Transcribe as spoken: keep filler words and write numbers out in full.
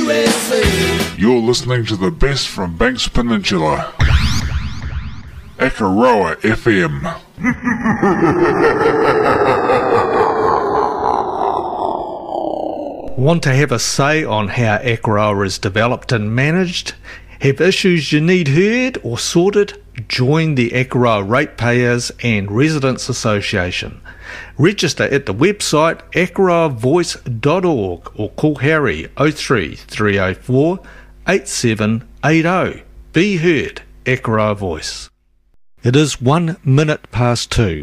U S A. You're listening to the best from Banks Peninsula. Akaroa F M. Want to have a say on how Akaroa is developed and managed? Have issues you need heard or sorted? Join the Akaroa Ratepayers and Residents Association. Register at the website akaroa voice dot org or call Harry oh three, three oh four, eight seven eight oh. Be heard, Akaroa Voice. It is one minute past two.